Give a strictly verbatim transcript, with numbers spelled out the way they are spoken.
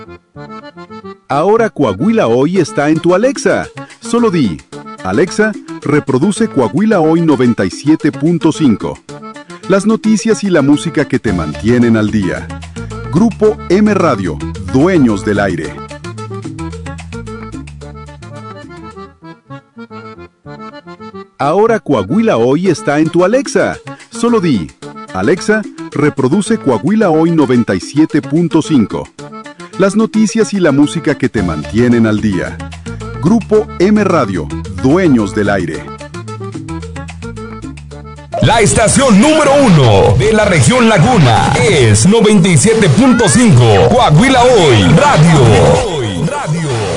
Ahora Coahuila Hoy está en tu Alexa. Solo di, Alexa, reproduce Coahuila Hoy noventa y siete punto cinco. Las noticias y la música que te mantienen al día. Grupo M Radio, dueños del aire. Ahora Coahuila Hoy está en tu Alexa. Solo di, Alexa, reproduce Coahuila Hoy noventa y siete punto cinco. Las noticias y la música que te mantienen al día. Grupo M Radio, dueños del aire. La estación número uno de la región Laguna es noventa y siete punto cinco Coahuila Hoy Radio. Radio.